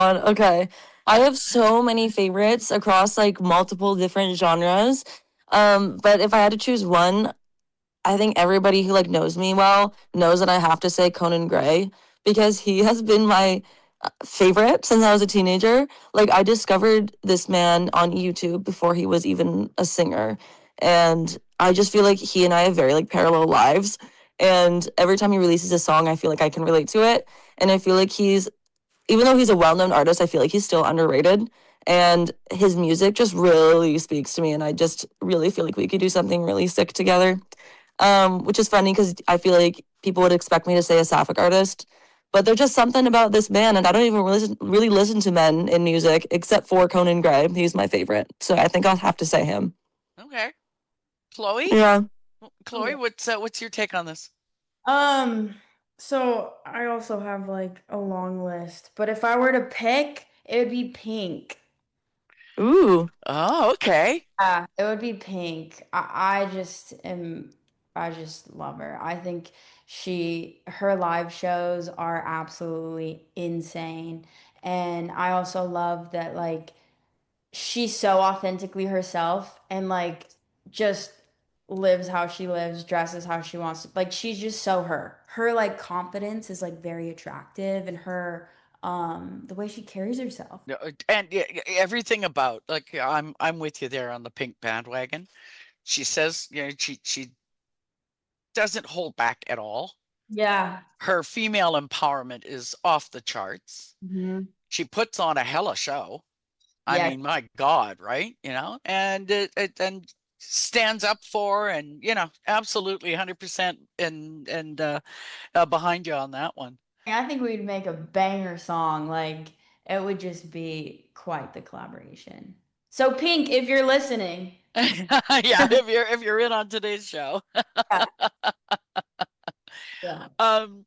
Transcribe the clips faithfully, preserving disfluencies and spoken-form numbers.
Okay. I have so many favorites across like multiple different genres. Um, but if I had to choose one, I think everybody who like knows me well knows that I have to say Conan Gray because he has been my uh, favorite since I was a teenager. Like I discovered this man on YouTube before he was even a singer, and I just feel like he and I have very like parallel lives. And every time he releases a song, I feel like I can relate to it, and I feel like he's even though he's a well-known artist, I feel like he's still underrated. And his music just really speaks to me, and I just really feel like we could do something really sick together. Um, which is funny because I feel like people would expect me to say a sapphic artist, but there's just something about this man, and I don't even listen, really listen to men in music except for Conan Gray. He's my favorite, so I think I'll have to say him. Okay. Chloe? Yeah. Chloe, what's uh, what's your take on this? Um, so I also have like a long list, but if I were to pick, it would be Pink. Ooh. Oh, okay. Yeah, it would be Pink. I, I just am, I just love her. I think she, her live shows are absolutely insane. And I also love that, like, she's so authentically herself and, like, just lives how she lives, dresses how she wants to. Like, she's just so her. Her, like, confidence is, like, very attractive, and her, um, the way she carries herself. No, uh, and yeah, yeah, everything about like yeah, I'm I'm with you there on the pink bandwagon. She says, you know, she she doesn't hold back at all. Yeah. Her female empowerment is off the charts. Hmm. She puts on a hella show. I Yeah. mean, my God, right? You know, and it, it and stands up for and you know, absolutely one hundred percent and and uh, uh, behind you on that one. I think we'd make a banger song. Like, it would just be quite the collaboration. So, Pink, if you're listening, Yeah, if you're if you're in on today's show. yeah, yeah. Um,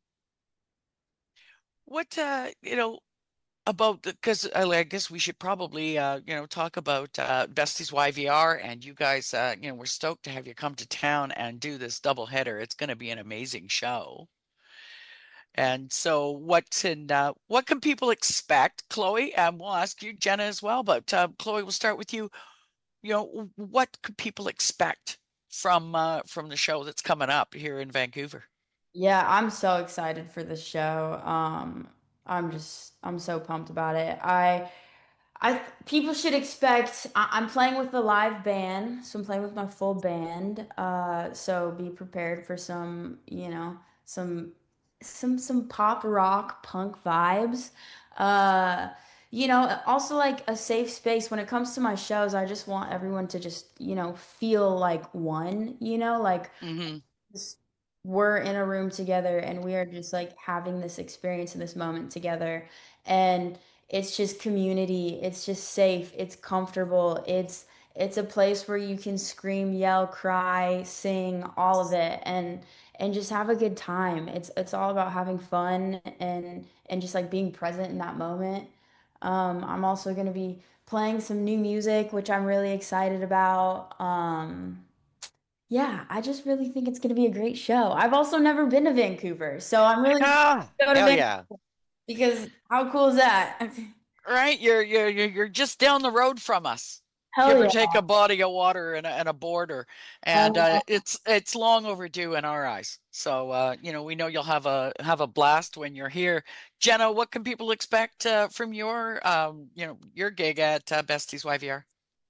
what uh, you know, about because I, I guess we should probably uh, you know talk about uh, Besties Y V R and you guys uh, you know we're stoked to have you come to town and do this double header. It's going to be an amazing show. And so what's in uh, what can people expect, Chloe? And we'll ask you, Jenna, as well. But uh, Chloe, we'll start with you. You know, what could people expect from uh, from the show that's coming up here in Vancouver? Yeah, I'm so excited for this show. Um, I'm just, I'm so pumped about it. I, I, people should expect, I, I'm playing with the live band, so I'm playing with my full band. Uh, so be prepared for some, you know, some, some, some pop rock punk vibes. Uh, you know, also like a safe space when it comes to my shows. I just want everyone to just, you know, feel like one, you know, like Hmm. just we're in a room together and we are just like having this experience in this moment together, and it's just community, it's just safe, it's comfortable, it's it's a place where you can scream, yell, cry, sing, all of it, and and just have a good time. It's it's all about having fun and and just like being present in that moment. um I'm also going to be playing some new music, which I'm really excited about. um yeah, I just really think it's gonna be a great show. I've also never been to Vancouver, so I'm really excited Yeah, to go to hell Vancouver yeah. because how cool is that? Right, you're you're you're you're just down the road from us. Give Hell or yeah. take a body of water and a, and a border, I and uh, know. it's it's long overdue in our eyes. So uh, you know we know you'll have a have a blast when you're here. Jenna, what can people expect uh, from your um, you know your gig at uh, Besties Y V R?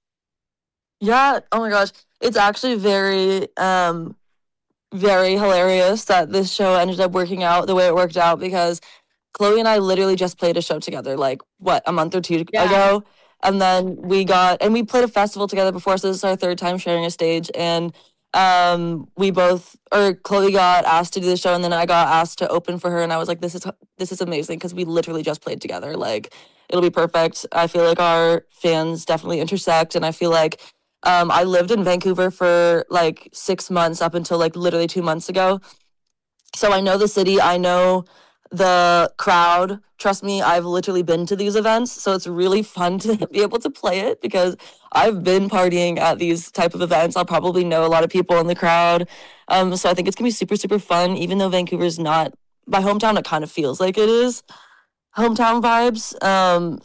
Yeah. Oh my gosh. It's actually very um very hilarious that this show ended up working out the way it worked out because Chloe and I literally just played a show together, like what, a month or two Yeah. ago. And then we got, and we played a festival together before, so this is our third time sharing a stage. And um, we both, or Chloe got asked to do the show, and then I got asked to open for her. And I was like, this is this is amazing because we literally just played together. Like, it'll be perfect. I feel like our fans definitely intersect, and I feel like um, I lived in Vancouver for like six months up until like literally two months ago, so I know the city, I know the crowd. Trust me, I've literally been to these events, so it's really fun to be able to play it because I've been partying at these type of events. I'll probably know a lot of people in the crowd. Um, so I think it's gonna be super, super fun, even though Vancouver's not my hometown, it kind of feels like it is. hometown vibes. Um,